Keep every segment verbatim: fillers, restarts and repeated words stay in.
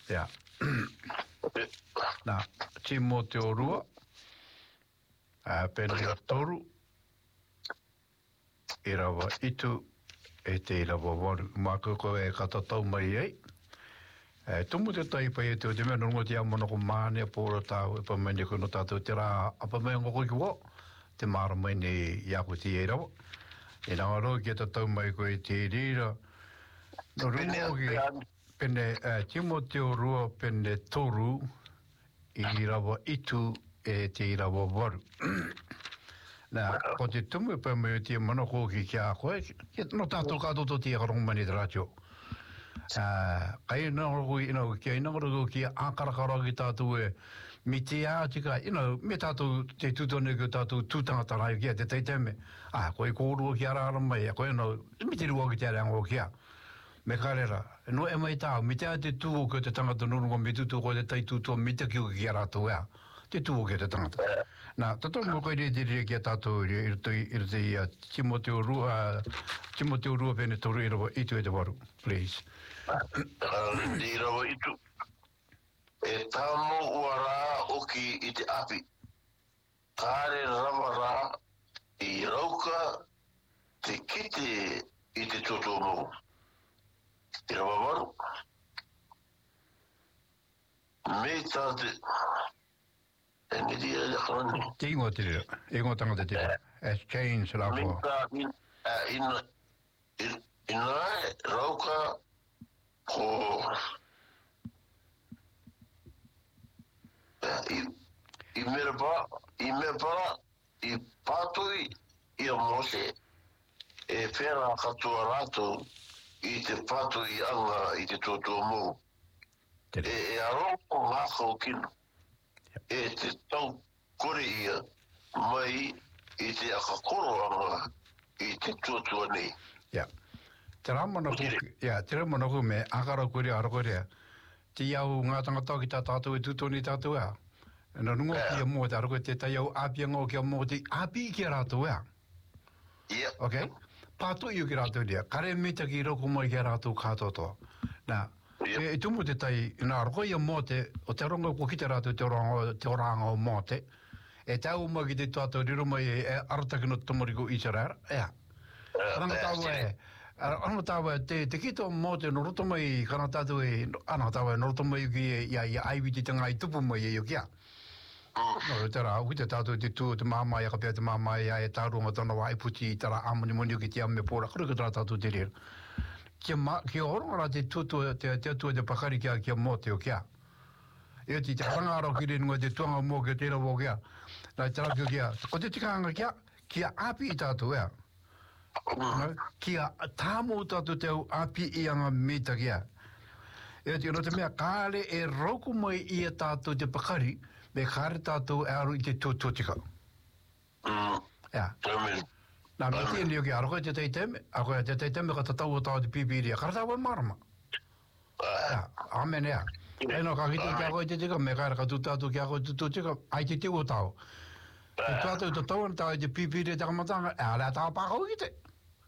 Ia. Nā, timo te orua, a pene toru, i rawa itu, e te i rawa waru. Maka ko e katatau mai ei. E tumu te tai pai e te o te mea nungo te amana ko māne pōra tāu e pa mene kono tātou te rā apa mea ngoko ki wā, te māra mai ne iako te e rawa. E nā aro ki e tatau mai ko e te rira, no rungo ki pene uh, timo te orua pene toru, i rawa itu e te i rawa waru. Nā, ko te tumu e pa mea te mana ko ki kia koe, no tātou kātou to te akarong mani te rātio. Uh, kai nārogu, you know, kia nārogu ki ākarakara ki tātou e mi te ātika, you know, me tātou te tūtone ki tātou tūtanga tarai kia, te teiteme, ah, koe kōrua ki arara mai, koe no, mi te rua ki te arango kia. Me karera, no e mai tāu, mi te a te tūo ki te tangata nurunga, mi tūtō koe te tai tūtō, mi te kiu ki arātou ea, te tūo ki te tangata. Nā, tatou mo koe re te rea ki a tātou, i te ia, timo te urua, timo te urua pene toru i rawa, itu e te waru, please. Ni rawa itu e tamo ua rā oki i te api kāre rawa rā i rauka te kite i te toto mou i rawa waru me tā te e ni tia jakarani te ingo te rira, ingo tangata te rira as change la me ko tā ina ina rauka ko i i mera pa i mera pa i patui i a mose e pera katua rato i te patui anga i te toto mou e e aroko ngako kino e te tau kore ia mai i te akakoro anga i te toto nei yeah. Te ramana ku, yeah, te ramana ku me akara kore ara kore te iau ngā tangata ki tā tātou e tūtoni tātou ea. E nā rungo ki a mō te ara koe te tai au api angō ki a mō te api ki a rātou ea. Yeah. Ok? Pātou iu ki rātou rea. Kare mita ki roko mai ki a rātou kātotoa. Nā, yeah. e, e tumu te tai, nā roko i a mō te, o te rongo ko ki te rātou te oranga, te oranga o mō te, e tau mai ki te tātou riro mai e, e arataki no tamariko i sarara, ea. Ranga tau e, Ana tawa te te kito mo te no roto mai kana tatu e ana tawa no roto mai ki ia ia ai witi tanga i tupu mai e kia. No te ra u te tatu te tu te mama ia ka pe te mama ia e taru ma tona wai puti tara amoni moni ki te ame pora kru ka tatu te rir. Ki ma ki oro ra te tu te te tu te pakari kia kia mo te o kia. E ti te hangaro ki ringo te tuanga mo ke te rawo kia. Na tara ki kia. Ko te tikanga kia kia api i tatu ea. No, kia tāmo tātou te au api i anga mita kia. E te no te mea kāre e roku mai i a tātou te pakari, me kāre tātou e aru i te tūtūtika. Mm. Ia. Amen. Nā, me te nio ki aroko e te teiteme, ako e te teiteme ka tatau o tāu te pipiri, kara tāu e marama. Ia, amen ea. E no ka kito ki ako i te tika, me kāre ka tūtātou ki ako i te tūtika, ai te tigo tāu. E tātou te tau ana tāu i te pipiri e te kamatanga, e ala tāu pākau ki te.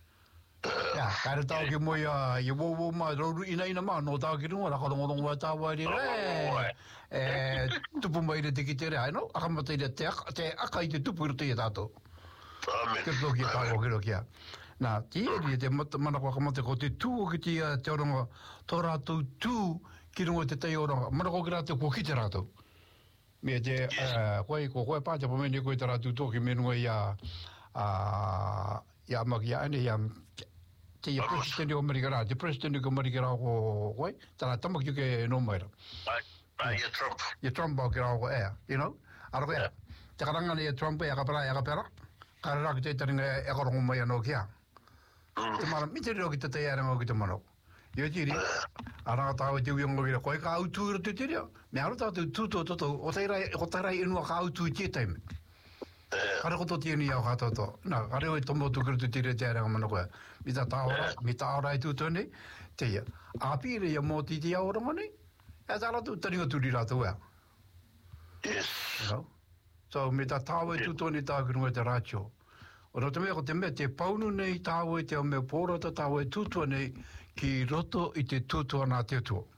Ja, kāre tau ki moi a i wowo mai rauru ina ina mā, no tau ki runga, raka rongo rongo tā wai re, e tupu mai re te ki te rea, no? Aka mata i re te aka i te tupu i te i tātou. Amen. Kero ki a tāko kero kia. Nā, te eri te mana kua kamate ko te tū ki te te oronga, tō rātou tū ki runga te te oronga, mana kua ki rātou ko ki te rātou. Me te, koe ko koe pātia pa mene koe te rātou tō ki menunga i a, ia maki a ane, ia te ia presidente o Amerika rā, te presidente o Amerika rā ko koe, tāna tamaki ke no maira. Ai, ai, ia Trump. Ia Trump au ki rā ko ea, you know? Ara ko ea. Te karanga ni ia Trump e aka pera, e aka pera, kare rā ki te taringa e karongo mai anō kia. Te mara, mi te reo ki te te arango ki te mano. Ia tiri, aranga tāua te uiongo ki rā, koe ka autu i rā te te reo. Me aro tātou tūtō tōtō, o teirai, o teirai inua ka autu i te taime. Kare koto tieni au katoto. Nā, kare oi tomo tukuru tu tire te aranga mana koe. Mi ta tāora, mi ta aora i tūtone, te ia. Api re ia mō titi aora mani, e tā ratu taringa turi rātou ea. Yes. You know? So, mi ta tāua i tūtone tā kurunga te rātio. O no te mea ko te mea, te paunu nei tāua i te o mea pōrata tāua i tūtua nei ki roto i te tūtua nā te tua.